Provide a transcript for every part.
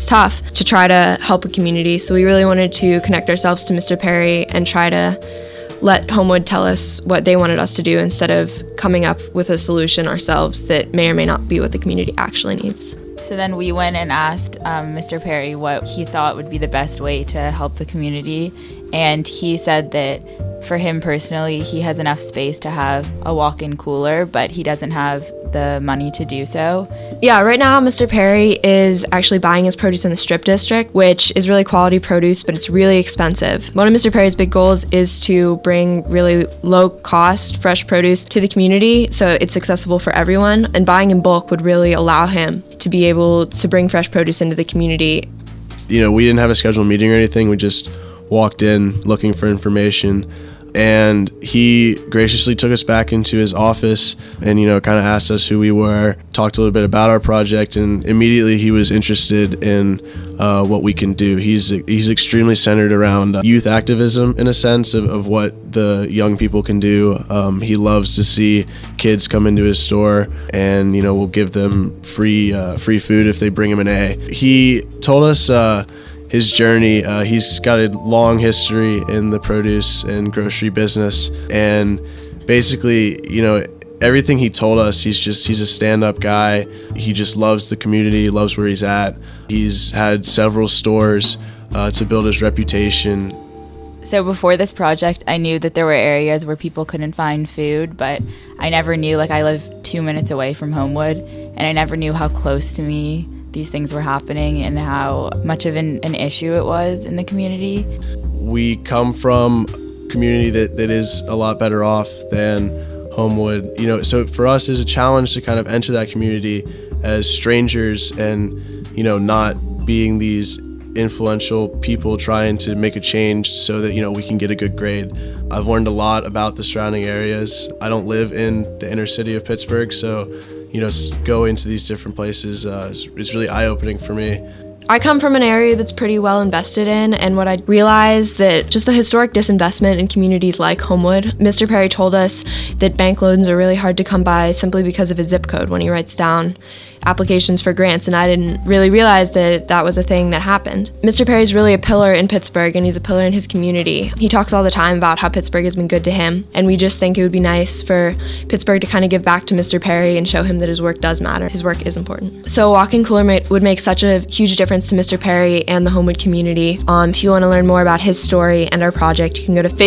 it's tough to try to help a community. So we really wanted to connect ourselves to Mr. Perry and try to let Homewood tell us what they wanted us to do instead of coming up with a solution ourselves that may or may not be what the community actually needs. So then we went and asked Mr. Perry what he thought would be the best way to help the community. And he said that for him personally, he has enough space to have a walk-in cooler, but he doesn't have the money to do so. Yeah, right now Mr. Perry is actually buying his produce in the Strip District, which is really quality produce, but it's really expensive. One of Mr. Perry's big goals is to bring really low-cost, fresh produce to the community so it's accessible for everyone, and buying in bulk would really allow him to be able to bring fresh produce into the community. You know, we didn't have a scheduled meeting or anything. We just walked in looking for information. And he graciously took us back into his office and, you know, kind of asked us who we were, talked a little bit about our project, and immediately he was interested in what we can do. He's extremely centered around youth activism in a sense of what the young people can do. He loves to see kids come into his store and, you know, we'll give them free food if they bring him an A. He told us his journey. He's got a long history in the produce and grocery business, and basically, you know, everything he told us, he's a stand-up guy. He just loves the community, loves where he's at. He's had several stores to build his reputation. So before this project, I knew that there were areas where people couldn't find food, but I never knew, like, I live 2 minutes away from Homewood, and I never knew how close to me these things were happening and how much of an issue it was in the community. We come from a community that is a lot better off than Homewood. You know, so for us, it's a challenge to kind of enter that community as strangers and, you know, not being these influential people trying to make a change so that, you know, we can get a good grade. I've learned a lot about the surrounding areas. I don't live in the inner city of Pittsburgh, so, you know, go into these different places is really eye-opening for me. I come from an area that's pretty well invested in, and what I realized that just the historic disinvestment in communities like Homewood. Mr. Perry told us that bank loans are really hard to come by simply because of his zip code when he writes down applications for grants, and I didn't really realize that that was a thing that happened. Mr. Perry's really a pillar in Pittsburgh, and he's a pillar in his community. He talks all the time about how Pittsburgh has been good to him, and we just think it would be nice for Pittsburgh to kind of give back to Mr. Perry and show him that his work does matter. His work is important. So a walk-in cooler would make such a huge difference to Mr. Perry and the Homewood community. If you want to learn more about his story and our project, you can go to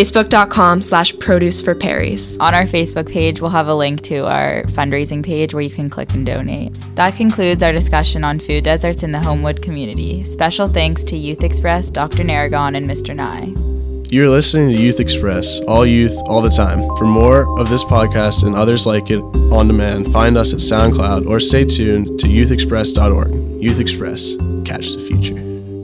facebook.com/produceforperrys. On our Facebook page, we'll have a link to our fundraising page where you can click and donate. That concludes our discussion on food deserts in the Homewood community. Special thanks to Youth Express, Dr. Narragon, and Mr. Nye. You're listening to Youth Express, all youth, all the time. For more of this podcast and others like it on demand, find us at SoundCloud or stay tuned to youthexpress.org. Youth Express, catch the future.